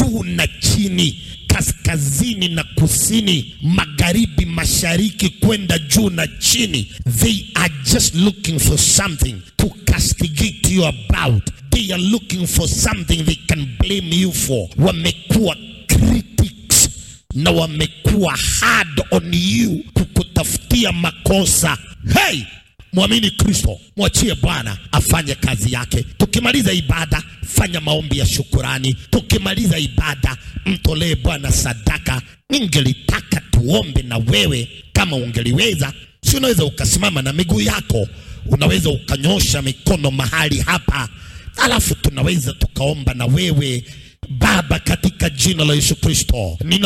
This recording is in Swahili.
juu na chini, kaskazini na kusini, magharibi, mashariki, kwenda juu na chini. They are just looking for something to castigate you about. They are looking for something they can blame you for. Wamekuwa critics na wamekuwa hard on you, kukutafutia makosa. Hey, muamini Kristo, mwachie Bwana afanye kazi yake. Tukimaliza ibada, fanya maombi ya shukurani. Tukimaliza ibada, mtolee Bwana sadaka. Ningelitaka tuombe na wewe, kama ungeliweza. Si unaweza ukasimama na miguu yako, unaweza ukanyosha mikono mahali hapa, alafu tunaweza tukaomba na wewe. Baba, katika jina la Yesu Kristo,